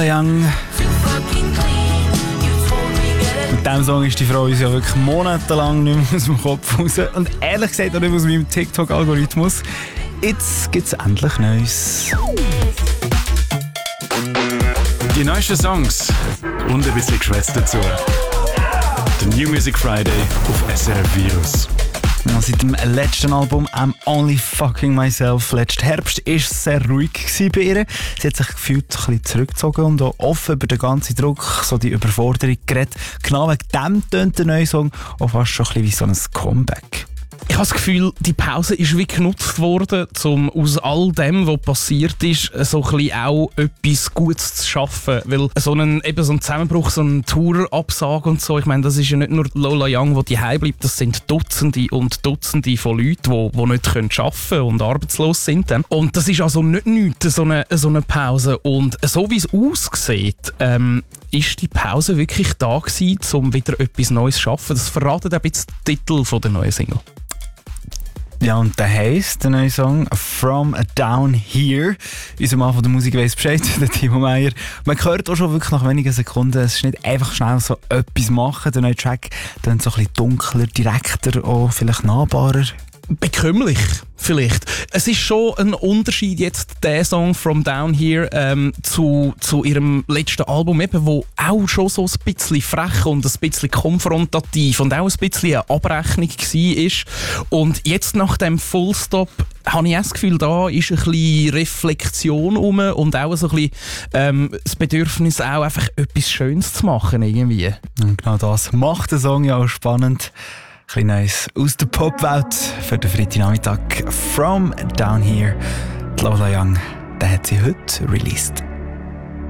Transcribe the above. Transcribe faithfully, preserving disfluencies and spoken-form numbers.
Young. Mit diesem Song ist die Frau uns ja wirklich monatelang nicht mehr aus dem Kopf raus. Und ehrlich gesagt auch nicht aus meinem TikTok-Algorithmus. Jetzt gibt es endlich Neues. Die neuesten Songs und ein bisschen Geschwätz dazu. Der New Music Friday auf S R F Virus. Ja, seit dem letzten Album «I'm Only Fucking Myself» letzten Herbst war es sehr ruhig bei ihr. Sie hat sich gefühlt ein bisschen zurückgezogen und auch offen über den ganzen Druck, so die Überforderung geredet. Genau wegen dem tönt der neue Song auch fast schon ein bisschen wie so ein Comeback. Ich habe das Gefühl, die Pause ist wie genutzt worden, um aus all dem, was passiert ist, so ein bisschen auch etwas Gutes zu schaffen. Weil so ein, eben so ein Zusammenbruch, so eine Tourabsage und so, ich meine, das ist ja nicht nur Lola Young, die daheim bleibt, das sind Dutzende und Dutzende von Leuten, die, die nicht arbeiten können und arbeitslos sind. Und das ist also nicht nichts, so eine, so eine Pause. Und so wie es aussieht, ähm, ist die Pause wirklich da gewesen, um wieder etwas Neues zu schaffen. Das verratet ein bisschen den Titel von der neuen Single. Ja, und der heisst, der neue Song, «From Down Here». Unser Mann von der Musik weiss Bescheid, der Timo Meyer. Man hört auch schon wirklich nach wenigen Sekunden, es ist nicht einfach schnell so etwas machen. Der neue Track klingt so ein bisschen dunkler, direkter, auch vielleicht nahbarer. Bekömmlich, vielleicht. Es ist schon ein Unterschied jetzt, der Song «From Down Here» ähm, zu, zu ihrem letzten Album, eben, wo auch schon so ein bisschen frech und ein bisschen konfrontativ und auch ein bisschen eine Abrechnung war. Und jetzt nach dem Fullstop habe ich auch das Gefühl, da ist ein bisschen Reflexion rum und auch so ein bisschen ähm, das Bedürfnis, auch einfach etwas Schönes zu machen irgendwie. Und genau das macht den Song ja auch spannend. Ein bisschen Neues aus der Popwelt für den Freitagnachmittag. «From Down Here». Die Lola Young, den hat sie heute released.